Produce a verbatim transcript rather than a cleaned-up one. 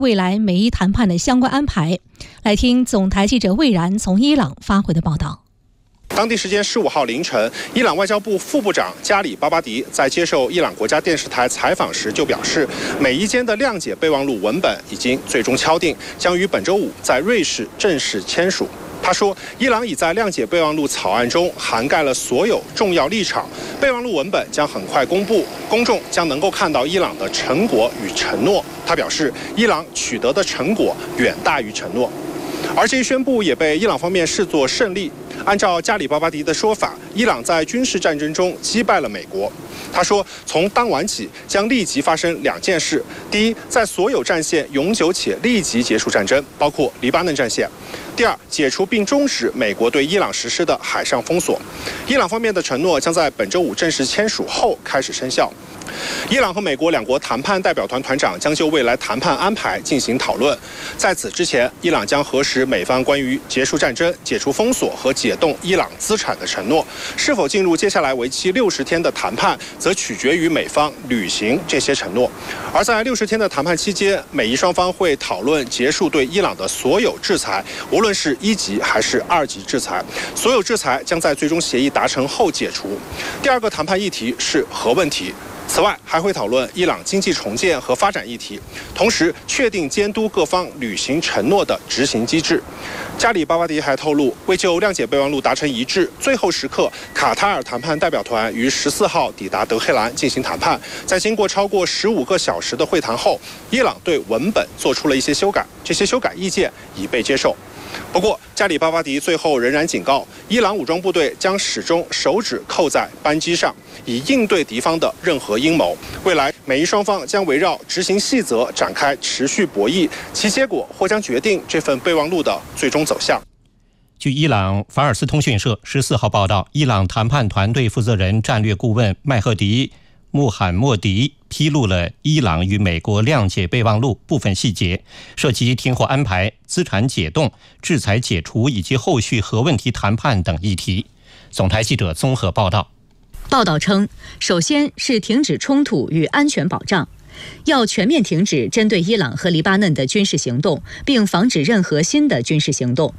未来美伊谈判的相关安排。来听总台记者魏然从伊朗发回的报道。 当地时间十五号凌晨，伊朗外交部副部长加里巴巴迪在接受伊朗国家电视台采访时就表示，美伊间的谅解备忘录文本已经最终敲定，将于本周五在瑞士正式签署。他说，伊朗已在谅解备忘录草案中涵盖了所有重要立场，备忘录文本将很快公布，公众将能够看到伊朗的成果与承诺。他表示，伊朗取得的成果远大于承诺。而这一宣布也被伊朗方面视作胜利。按照加里巴巴迪的说法，伊朗在军事战争中击败了美国。他说，从当晚起将立即发生两件事：第一，在所有战线永久且立即结束战争，包括黎巴嫩战线；第二，解除并终止美国对伊朗实施的海上封锁。伊朗方面的承诺将在本周五正式签署后开始生效。伊朗和美国两国谈判代表团团长将就未来谈判安排进行讨论。在此之前，伊朗将核实美方关于结束战争、解除封锁和解冻伊朗资产的承诺。是否进入接下来为期六十天的谈判，则取决于美方履行这些承诺。而在六十天的谈判期间，美伊双方会讨论结束对伊朗的所有制裁，无论是一级还是二级制裁。所有制裁将在最终协议达成后解除。第二个谈判议题是核问题。此外，还会讨论伊朗经济重建和发展议题，同时确定监督各方履行承诺的执行机制。加里巴巴迪还透露，为就谅解备忘录达成一致，最后时刻，卡塔尔谈判代表团于十四号抵达德黑兰进行谈判。在经过超过十五个小时的会谈后，伊朗对文本做出了一些修改，这些修改意见已被接受。不过，加里巴巴迪最后仍然警告，伊朗武装部队将始终手指扣在扳机上，以应对敌方的任何阴谋。未来，美伊双方将围绕执行细则展开持续博弈，其结果或将决定这份备忘录的最终走向。 据伊朗法尔斯通讯社十四号报道，伊朗谈判团队负责人战略顾问麦赫迪·穆罕默迪披露了伊朗与美国谅解备忘录部分细节，涉及停火安排、资产解冻、制裁解除以及后续核问题谈判等议题。总台记者综合报道。 报道称，首先是停止冲突与安全保障，要全面停止针对伊朗和黎巴嫩的军事行动，并防止任何新的军事行动。